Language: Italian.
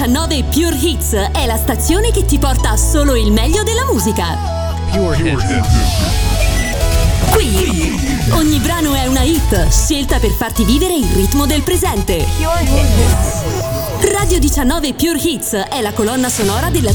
19 Pure Hits è la stazione che ti porta solo il meglio della musica. Pure Hits. Qui ogni brano è una hit, scelta per farti vivere il ritmo del presente. Radio 19 Pure Hits è la colonna sonora della